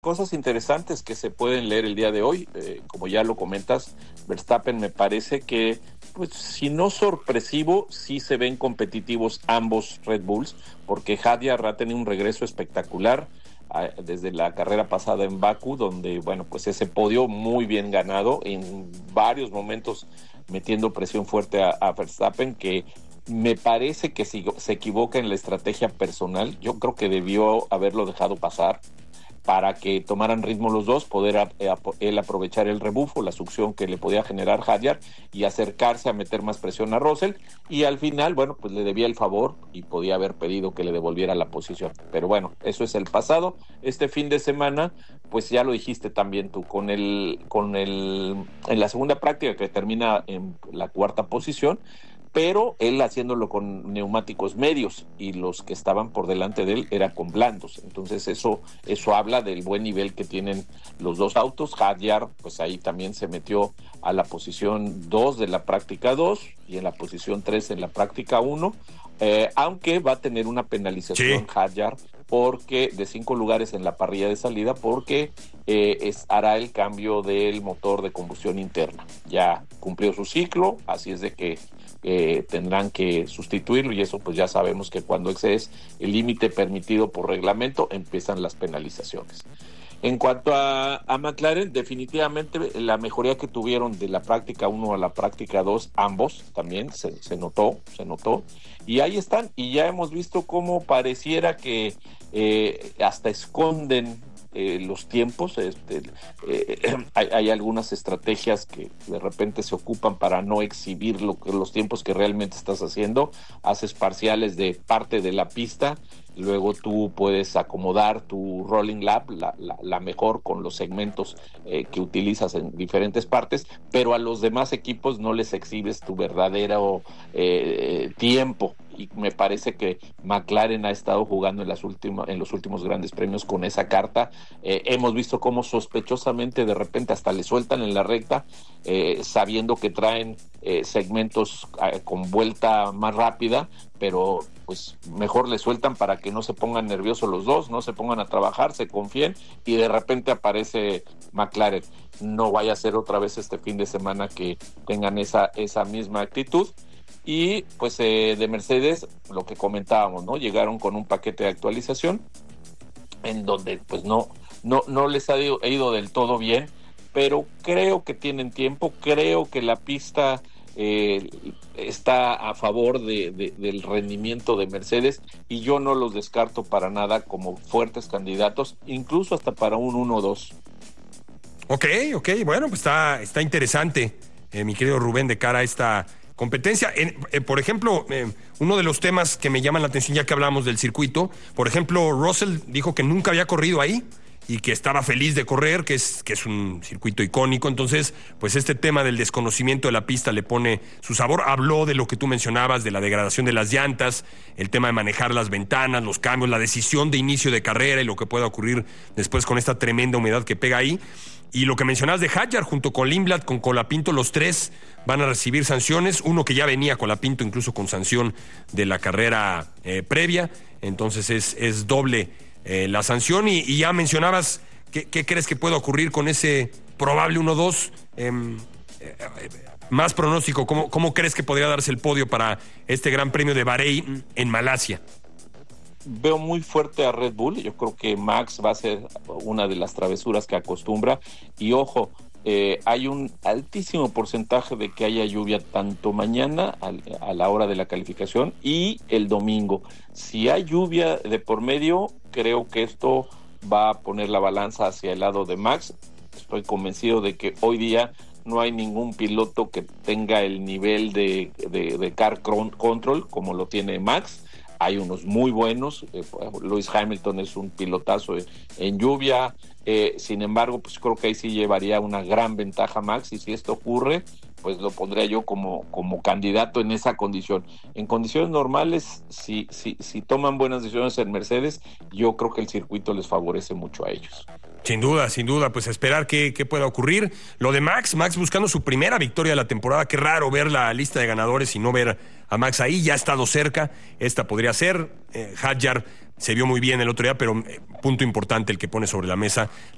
cosas interesantes que se pueden leer el día de hoy. Como ya lo comentas, Verstappen me parece que, pues, si no sorpresivo, sí se ven competitivos ambos Red Bulls, porque Hadjar ha tenido un regreso espectacular desde la carrera pasada en Bakú, donde, bueno, pues ese podio muy bien ganado, en varios momentos metiendo presión fuerte a Verstappen, que me parece que si se equivoca en la estrategia personal, yo creo que debió haberlo dejado pasar para que tomaran ritmo los dos, poder él aprovechar el rebufo, la succión que le podía generar Hadjar y acercarse a meter más presión a Russell, y al final, bueno, pues le debía el favor y podía haber pedido que le devolviera la posición. Pero bueno, eso es el pasado. Este fin de semana, pues ya lo dijiste también tú, en la segunda práctica que termina en la cuarta posición, pero él haciéndolo con neumáticos medios y los que estaban por delante de él era con blandos. Entonces eso habla del buen nivel que tienen los dos autos. Hadjar, pues ahí también se metió a la posición 2 de la práctica 2 y en la posición 3 en la práctica 1, aunque va a tener una penalización Hadjar porque de 5 lugares en la parrilla de salida, porque hará el cambio del motor de combustión interna. Ya cumplió su ciclo, así es de que tendrán que sustituirlo, y eso pues ya sabemos que cuando excedes el límite permitido por reglamento empiezan las penalizaciones. En cuanto a McLaren, definitivamente la mejoría que tuvieron de la práctica 1 a la práctica 2, ambos también se notó, y ahí están, y ya hemos visto cómo pareciera que hasta esconden los tiempos. Hay algunas estrategias que de repente se ocupan para no exhibir los tiempos que realmente estás haciendo. Haces parciales de parte de la pista, luego tú puedes acomodar tu rolling lap, la mejor con los segmentos que utilizas en diferentes partes, pero a los demás equipos no les exhibes tu verdadero tiempo. Y me parece que McLaren ha estado jugando en los últimos grandes premios con esa carta. Hemos visto cómo sospechosamente de repente hasta le sueltan en la recta, sabiendo que traen segmentos con vuelta más rápida, pero pues mejor le sueltan para que no se pongan nerviosos los dos, no se pongan a trabajar, se confíen, y de repente aparece McLaren. No vaya a ser otra vez este fin de semana que tengan esa misma actitud. Y pues de Mercedes, lo que comentábamos, ¿no? Llegaron con un paquete de actualización en donde pues no les ha ido del todo bien, pero creo que tienen tiempo, creo que la pista está a favor del rendimiento de Mercedes, y yo no los descarto para nada como fuertes candidatos, incluso hasta para un 1-2. Ok, bueno, pues está interesante, mi querido Rubén, de cara a esta competencia. Por ejemplo, uno de los temas que me llaman la atención, ya que hablamos del circuito, por ejemplo, Russell dijo que nunca había corrido ahí y que estaba feliz de correr, que es un circuito icónico. Entonces, pues este tema del desconocimiento de la pista le pone su sabor. Habló de lo que tú mencionabas, de la degradación de las llantas, el tema de manejar las ventanas, los cambios, la decisión de inicio de carrera y lo que pueda ocurrir después con esta tremenda humedad que pega ahí. Y lo que mencionabas de Hadjar junto con Lindblad, con Colapinto, los tres van a recibir sanciones. Uno que ya venía Colapinto incluso con sanción de la carrera previa. Entonces es doble la sanción. Y ya mencionabas, ¿qué crees que pueda ocurrir con ese probable 1-2? Más pronóstico, ¿cómo crees que podría darse el podio para este Gran Premio de Bahrein en Malasia? Veo muy fuerte a Red Bull. Yo creo que Max va a ser una de las travesuras que acostumbra. Y ojo, hay un altísimo porcentaje de que haya lluvia tanto mañana a la hora de la calificación y el domingo. Si hay lluvia de por medio, creo que esto va a poner la balanza hacia el lado de Max. Estoy convencido de que hoy día no hay ningún piloto que tenga el nivel de car control como lo tiene Max. Hay unos muy buenos. Lewis Hamilton es un pilotazo en lluvia. Sin embargo, pues creo que ahí sí llevaría una gran ventaja Max, y si esto ocurre, pues lo pondría yo como candidato en esa condición. En condiciones normales, si toman buenas decisiones en Mercedes, yo creo que el circuito les favorece mucho a ellos. Sin duda, pues esperar qué pueda ocurrir. Lo de Max buscando su primera victoria de la temporada. Qué raro ver la lista de ganadores y no ver a Max ahí. Ya ha estado cerca, esta podría ser. Hadjar se vio muy bien el otro día, pero punto importante el que pone sobre la mesa